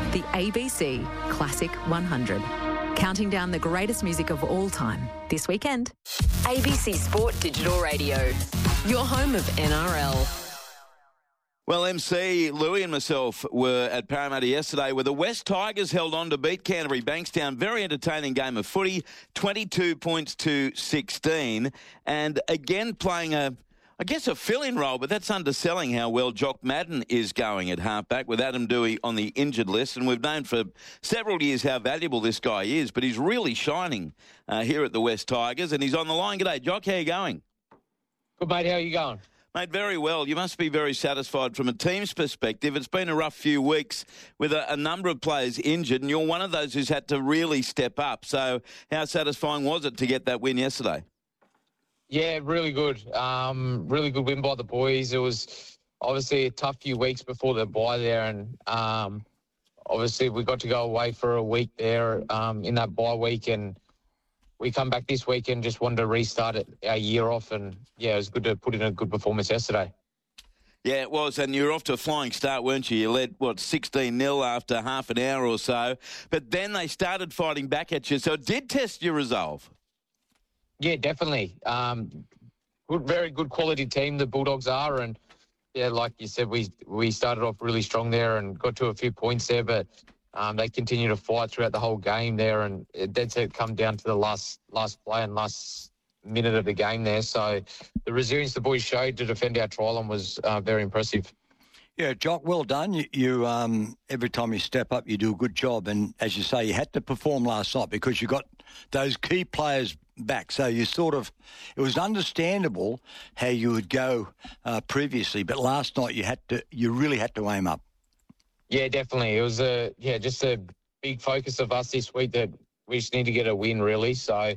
The ABC Classic 100. Counting down the greatest music of all time this weekend. ABC Sport Digital Radio. Your home of NRL. Well, MC, Louis and myself were at Parramatta yesterday where the West Tigers held on to beat Canterbury Bankstown. Very entertaining game of footy, 22 points to 16. And again playing a fill-in role, but that's underselling how well Jock Madden is going at halfback with Adam Doueihi on the injured list. And we've known for several years how valuable this guy is, but he's really shining here at the West Tigers. And he's on the line. G'day, Jock. How you going? Good, mate. How are you going? Mate, very well. You must be very satisfied from a team's perspective. It's been a rough few weeks with a number of players injured, and you're one of those who's had to really step up. So how satisfying was it to get that win yesterday? Yeah, really good. Really good win by the boys. It was obviously a tough few weeks before the bye there, and obviously we got to go away for a week there in that bye week, and we come back this week and just wanted to restart our year off, and yeah, it was good to put in a good performance yesterday. Yeah, it was, and you were off to a flying start, weren't you? You led, 16-0 after half an hour or so, but then they started fighting back at you, so it did test your resolve. Yeah, definitely. Very good quality team, the Bulldogs are, and yeah, like you said, we started off really strong there and got to a few points there, but they continue to fight throughout the whole game there, and it did come down to the last play and last minute of the game there. So the resilience the boys showed to defend our try line was very impressive. Yeah, Jock, well done. You every time you step up, you do a good job. And as you say, you had to perform last night because you got those key players back. So it was understandable how you would go previously, but last night you really had to aim up. Yeah, definitely. It was just a big focus of us this week that we just need to get a win, really. So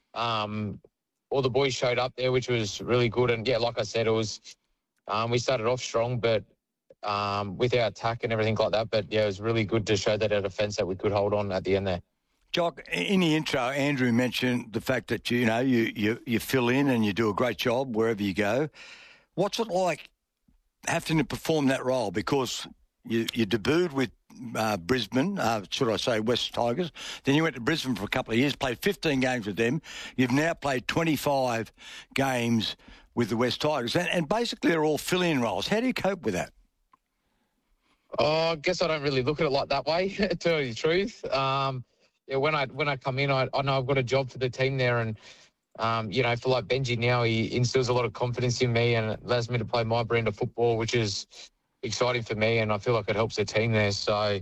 all the boys showed up there, which was really good. And yeah, like I said, it was we started off strong, but with our attack and everything like that. But yeah, it was really good to show that our defence that we could hold on at the end there. Jock, in the intro, Andrew mentioned the fact that you fill in and you do a great job wherever you go. What's it like having to perform that role? Because you debuted with Brisbane, should I say West Tigers. Then you went to Brisbane for a couple of years, played 15 games with them. You've now played 25 games with the West Tigers. And basically they're all fill-in roles. How do you cope with that? Oh, I guess I don't really look at it like that way, to tell you the truth. Yeah, when I come in, I know I've got a job for the team there, and for like Benji now, he instills a lot of confidence in me and allows me to play my brand of football, which is exciting for me, and I feel like it helps the team there. So,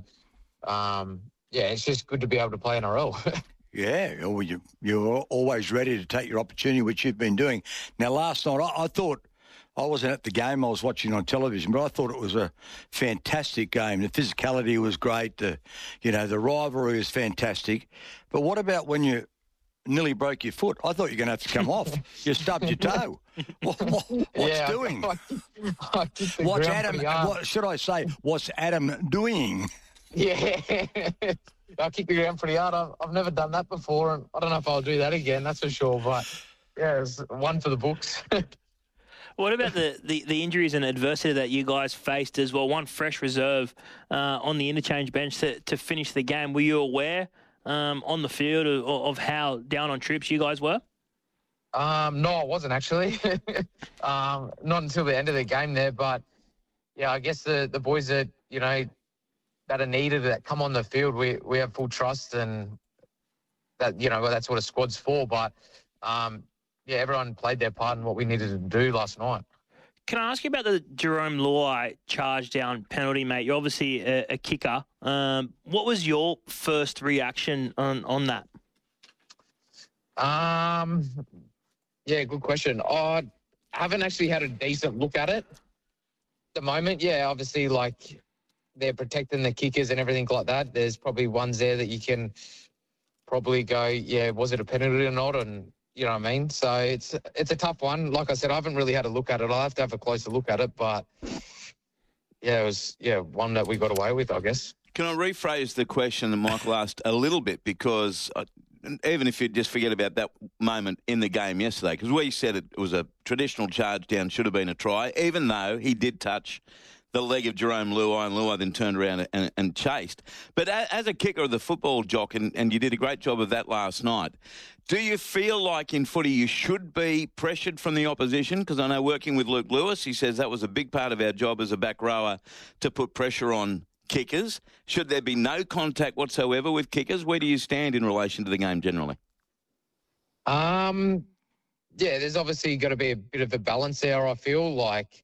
it's just good to be able to play NRL. Yeah, you're always ready to take your opportunity, which you've been doing. Now, last night, I thought, I wasn't at the game, I was watching on television, but I thought it was a fantastic game. The physicality was great, the rivalry was fantastic. But what about when you nearly broke your foot? I thought you were going to have to come off. You stubbed your toe. What's doing? What's Adam? What's Adam doing? Yeah, I kicked the ground pretty hard. I've never done that before, and I don't know if I'll do that again. That's for sure. But yeah, it's one for the books. What about the injuries and adversity that you guys faced as well? One fresh reserve on the interchange bench to finish the game. Were you aware on the field of how down on troops you guys were? No, I wasn't actually. Not until the end of the game there. But yeah, I guess the boys that that are needed that come on the field, we have full trust, and that that's what a squad's for. But everyone played their part in what we needed to do last night. Can I ask you about the Jerome Luai charge down penalty, mate? You're obviously a kicker. What was your first reaction on that? Yeah, good question. I haven't actually had a decent look at it at the moment. Yeah, obviously, like, they're protecting the kickers and everything like that. There's probably ones there that you can probably go, yeah, was it a penalty or not? And you know what I mean? So it's a tough one. Like I said, I haven't really had a look at it. I'll have to have a closer look at it. But, yeah, it was one that we got away with, I guess. Can I rephrase the question that Michael asked a little bit? Because even if you just forget about that moment in the game yesterday, because we said it was a traditional charge down, should have been a try, even though he did touch the leg of Jerome Luai, and Luai then turned around and chased. But as a kicker of the football, Jock, and you did a great job of that last night, do you feel like in footy you should be pressured from the opposition? Because I know working with Luke Lewis, he says that was a big part of our job as a back rower to put pressure on kickers. Should there be no contact whatsoever with kickers? Where do you stand in relation to the game generally? Yeah, there's obviously got to be a bit of a balance there, I feel. Like,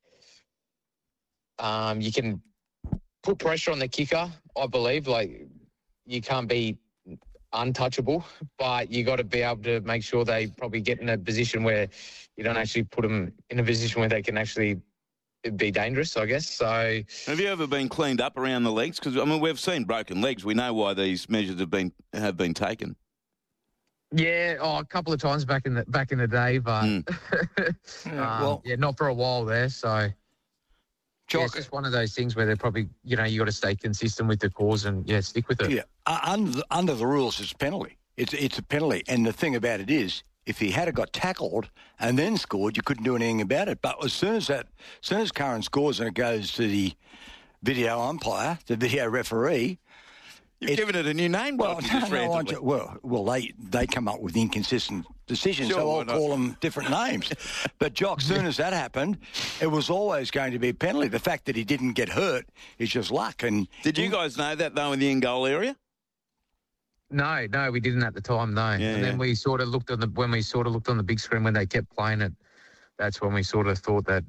you can put pressure on the kicker, I believe. Like, you can't be untouchable, but you got to be able to make sure they probably get in a position where you don't actually put them in a position where they can actually be dangerous, I guess. So, have you ever been cleaned up around the legs? Because I mean, we've seen broken legs. We know why these measures have been taken. Yeah, a couple of times back in the day, but not for a while there. So, it's just one of those things where they're probably, you got to stay consistent with the cause and stick with it. Yeah, under the rules, it's a penalty. It's a penalty, and the thing about it is, if he had got tackled and then scored, you couldn't do anything about it. But as soon as Curran scores and it goes to the video umpire, the video referee. You've given it a new name, well, they come up with inconsistent decisions, so I'll call them different names. But, Jock, as soon as that happened, it was always going to be a penalty. The fact that he didn't get hurt is just luck. And did you guys know that, though, in the in-goal area? No, we didn't at the time, no. Yeah, and then we sort of looked on the big screen when they kept playing it. That's when we sort of thought that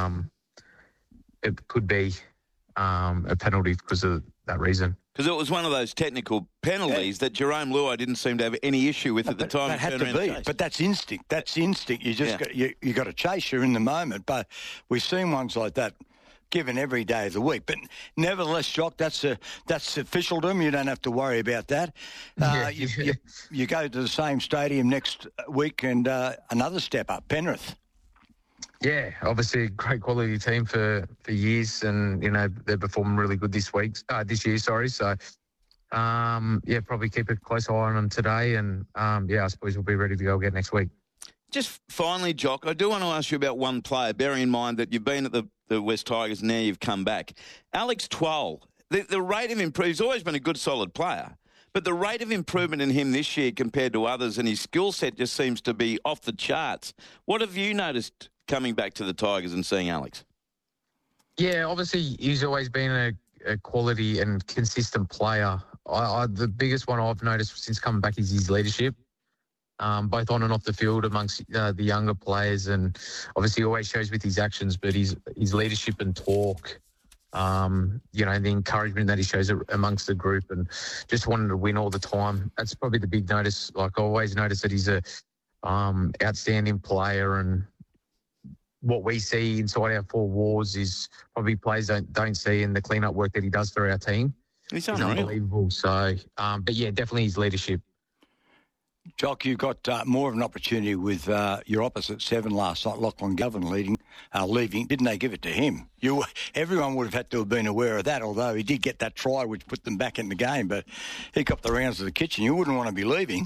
it could be a penalty because of that reason. Because it was one of those technical penalties that Jerome Luai didn't seem to have any issue with at the time. That had to be, but that's instinct. You just got to chase. You're in the moment. But we've seen ones like that given every day of the week. But nevertheless, Jock, that's officialdom. You don't have to worry about that. You go to the same stadium next week and another step up, Penrith. Yeah, obviously a great quality team for years, and they're performing really good this year. So, probably keep a close eye on them today, and I suppose we'll be ready to go again next week. Just finally, Jock, I do want to ask you about one player. Bearing in mind that you've been at the West Tigers and now you've come back, Alex Twal. The rate of improvement. He's always been a good, solid player. But the rate of improvement in him this year compared to others, and his skill set just seems to be off the charts. What have you noticed coming back to the Tigers and seeing Alex? Yeah, obviously he's always been a quality and consistent player. The biggest one I've noticed since coming back is his leadership, both on and off the field amongst the younger players, and obviously he always shows with his actions, but his leadership and talk, the encouragement that he shows amongst the group, and just wanting to win all the time. That's probably the big notice. Like, I always notice that he's a outstanding player, and what we see inside our four walls is probably players don't see, and the clean-up work that he does for our team is unbelievable. So, but yeah, definitely his leadership. Jock, you got more of an opportunity with your opposite 7 last night, Lachlan Govan leaving. Didn't they give it to him? Everyone would have had to have been aware of that, although he did get that try which put them back in the game, but he got the rounds of the kitchen. You wouldn't want to be leaving.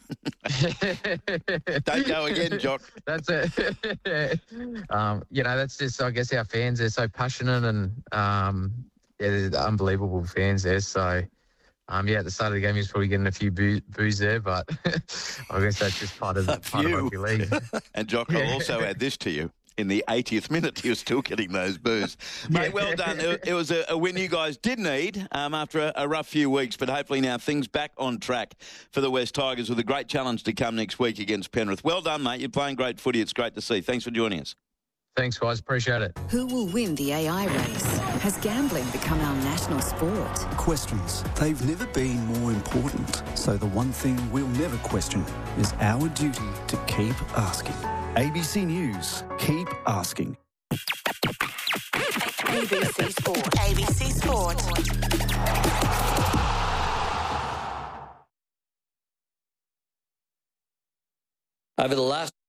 Don't go again, Jock. That's it. That's just, I guess, our fans. They're so passionate, and they're unbelievable fans there. So, at the start of the game, he was probably getting a few boos there, but I guess that's just part of rugby league. And Jock, I'll also add this to you. In the 80th minute, he was still getting those boos. Mate, well done. It was a win you guys did need after a rough few weeks, but hopefully now things back on track for the West Tigers with a great challenge to come next week against Penrith. Well done, mate. You're playing great footy. It's great to see. Thanks for joining us. Thanks, guys. Appreciate it. Who will win the AI race? Has gambling become our national sport? Questions. They've never been more important. So the one thing we'll never question is our duty to keep asking. ABC News. Keep asking. ABC Sport. ABC Sport. Over the last